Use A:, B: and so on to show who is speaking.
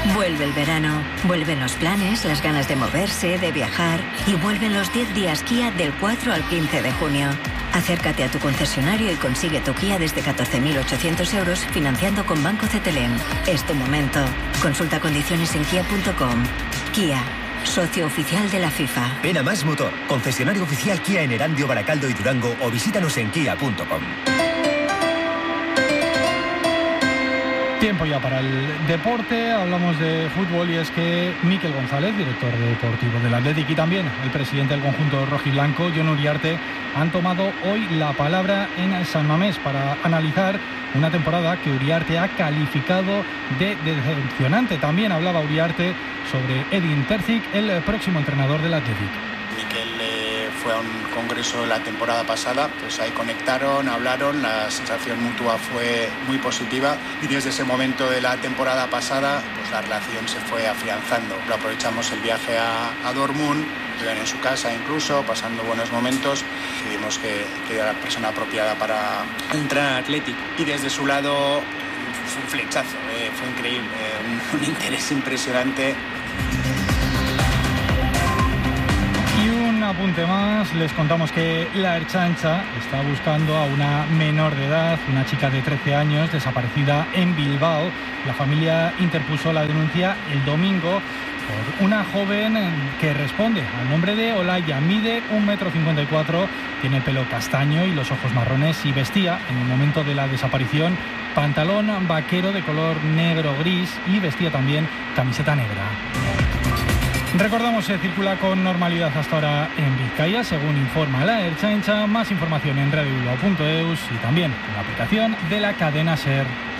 A: Vuelve el verano, vuelven los planes, las ganas de moverse, de viajar y vuelven los 10 días Kia del 4 al 15 de junio. Acércate a tu concesionario y consigue tu Kia desde 14.800 euros financiando con Banco CTLM. Es tu momento. Consulta condiciones en kia.com. Kia, socio oficial de la FIFA.
B: Ven a Más Motor, concesionario oficial Kia en Erandio, Baracaldo y Durango o visítanos en kia.com.
C: Tiempo ya para el deporte, hablamos de fútbol y es que Mikel González, director deportivo del Athletic, y también el presidente del conjunto rojiblanco, Jon Uriarte, han tomado hoy la palabra en San Mamés para analizar una temporada que Uriarte ha calificado de decepcionante. También hablaba Uriarte sobre Edin Terzic, el próximo entrenador del Athletic.
D: Mikel fue a un congreso la temporada pasada, pues ahí conectaron, hablaron, la sensación mutua fue muy positiva y desde ese momento de la temporada pasada pues la relación se fue afianzando. Lo aprovechamos el viaje a Dortmund, viven en su casa incluso, pasando buenos momentos, y vimos que era la persona apropiada para entrar al Athletic y desde su lado fue un flechazo, fue increíble, un interés impresionante.
C: Apunte más, les contamos que la Ertzaintza está buscando a una menor de edad, una chica de 13 años desaparecida en Bilbao. La familia interpuso la denuncia el domingo por una joven que responde al nombre de Olaya. Mide 1,54 m, tiene el pelo castaño y los ojos marrones y vestía en el momento de la desaparición pantalón vaquero de color negro-gris y vestía también camiseta negra. Recordamos, se circula con normalidad hasta ahora en Vizcaya, según informa la Ertzaintza. Más información en radiobilbao.eus y también en la aplicación de la cadena SER.